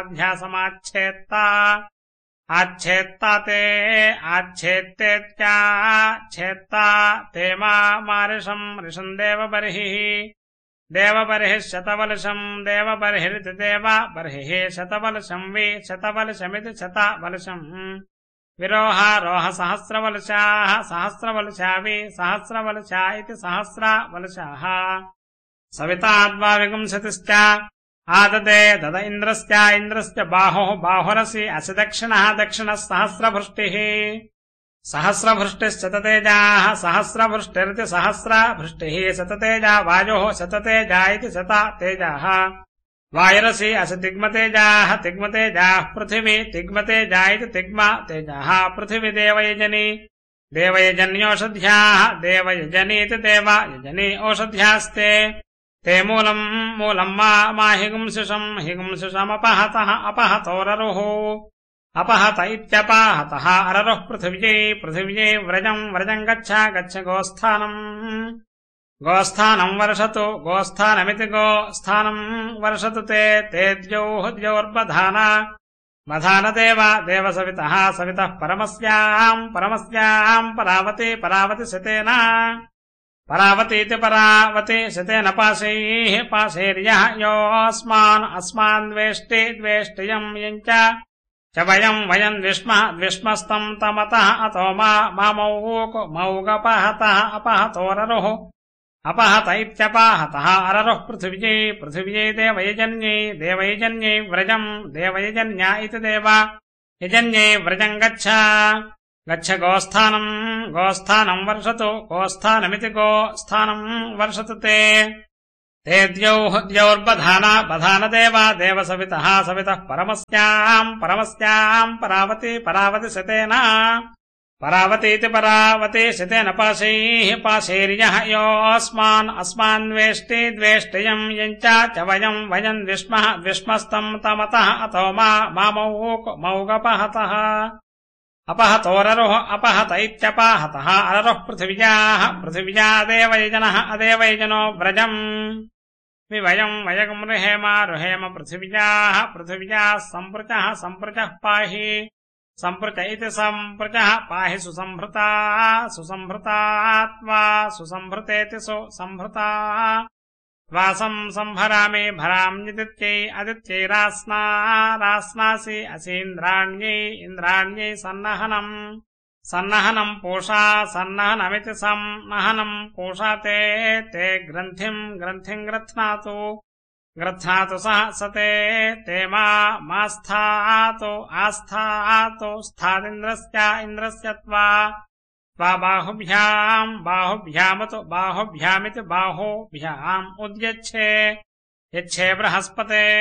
ध्यासमाच्छेत्ता आच्छेत्ता ते आच्छेत्तेत्याच्छेत्ता ते मारिषम् ऋषम् देवबर्हिः देवबर्हिः शतवलशम् देवबर्हिरिति देवबर्हिः शतवलशम् वि शतवलशमिति शतवलशम् विरोहारोह सहस्रवलशाः सहस्रवलशा वि सहस्रवलशा इति सहस्रवलशाः सविताद्वा विगुंसतिश्च आददे दद इन्द्रस्य बाहुः बाहुरसि असि दक्षिणः दक्षिणः सहस्रभृष्टिः सहस्रभृष्टिश्शततेजाः सहस्रभृष्टिरिति सहस्रभृष्टिः शततेजा वायुः शततेजा इति शततेजाः वायुरसि असि तिग्मतेजाः तिग्मतेजाः पृथिवी तिग्मतेजा इति तिग्मतेजाः पृथिवी देवयजनी देवयजन्योषध्याः देवयजनीति देवयजनी औषध्यास्ते ते मूलम् हिगुंसिषमपहतः अपहतोररुः अपहत इत्यपाहतः अररुः पृथिव्यै व्रजम् गच्छ गोस्थानम् वर्षतु गोस्थानमिति गोस्थानम् वर्षतु ते द्यौर्बधाना देवसवितः सवितः परमस्याम् परावति शतेन परावतीति परावति शतेन पाशैर्यः योऽस्मान्वेष्टियम् यञ्च वयम् द्विष्मस्तम् तमतः अतो मौगपहतः अपहतोररुः अपहत इत्यपाहतः अररुः पृथिव्यै देवयजन्यै व्रजम् देवयजन्या इति देवयजन्यै व्रजम् गच्छ गोस्थानम् वर्षतु गोस्थानमिति गोस्थानम् वर्षतु ते द्यौर्बधाना देवसवितः सवितः परमस्याम् परावति शतेन परावतीति परावति शतेन पाशैर्यः योऽस्मान्वेष्टियम् यञ्च वयम् द्विष्मस्तम् तमतः अतो मौगपहतः अपहतोररुः अपहत इत्यपाहतः अररुः पृथिव्या देवयजनः अदेवयजनो व्रजम् वयम् रुहेम पृथिव्याः सम्पृचः पाहि सम्पृच इति सम्पृचः पाहि सुसम्भृता त्वा सुसम्भृतेति सुसम्भृता संभरामि भराम्यदित्यै अदित्यै रास्नासि असीन्द्राण्यै सन्नहनम् पूषा सन्नहनमिति सन्नहनम् पूषा ते ग्रन्थिम् गृह्णातु सते आस्थातु स्थादिन्द्रस्य त्वा बाहुभ्यामिति बाहुभ्याम् उद्यच्छे यच्छे बृहस्पते